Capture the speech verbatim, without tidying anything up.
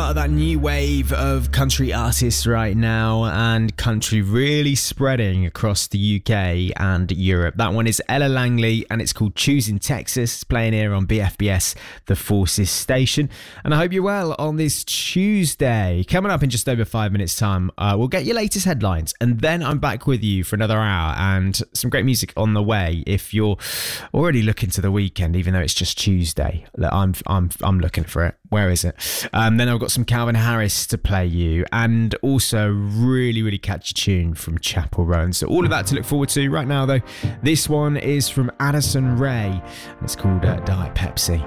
start of that new wave of country artists right now, and country really spreading across the U K and Europe. That one is Ella Langley and it's called Choosing Texas. It's playing here on B F B S, the Forces station. And I hope you're well on this Tuesday. Coming up in just over five minutes time, uh, we'll get your latest headlines, and then I'm back with you for another hour and some great music on the way. If you're already looking to the weekend, even though it's just Tuesday, I'm I'm I'm looking for it. Where is it? Um, then I've got some Calvin Harris to play you, and also really, really catchy tune from Chapel Roan. So all of that to look forward to. Right now, though, this one is from Addison Rae. It's called uh, Diet Pepsi.